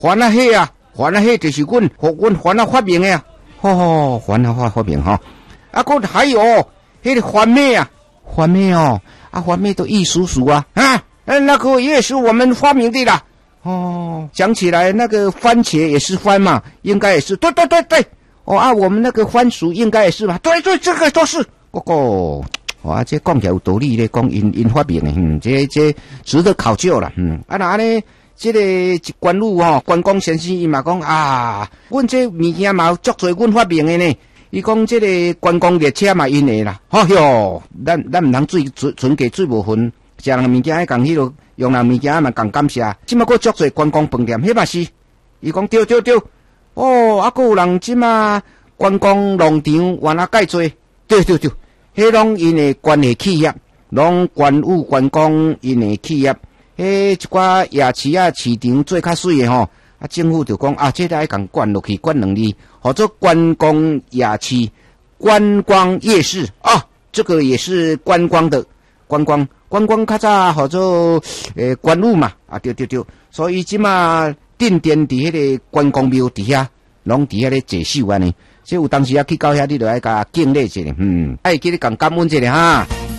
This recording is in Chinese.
番啊迄啊，番啊迄就是阮番啊发明的啊。番啊发明哈。啊，还有迄个番麦啊，番麦哦，啊，番麦都一叔叔啊，那个也是我们发明的啦。讲起来那个番茄也是番嘛，应该也是，对。我们那个番薯应该也是吧？对，这个都是。哇，这讲起来有道理咧，讲因发明的，这值得考究了。那呢，这个关羽关公先生伊嘛讲啊，阮这物件嘛足多阮发明的呢。伊讲这个观光列车嘛因的啦，咱唔通存给水无分，食人物件爱讲迄落，用人物件嘛讲感谢。即马佫足侪观光饭店，迄嘛是。伊讲对。佫有人即马观光农场原来介济，对。迄拢因的关系企业，拢关羽观光因的企业，迄一寡夜市啊市场做较水的吼。政府就讲这个爱共管落去，管2字，或者观光夜市、观光夜市啊，这个也是观光的观光较早或者关羽嘛对，所以即马定点伫迄个观光庙底下，拢伫遐咧坐守安尼，所以有当时去到遐你就爱甲敬礼一下，爱记得共感恩一下哈。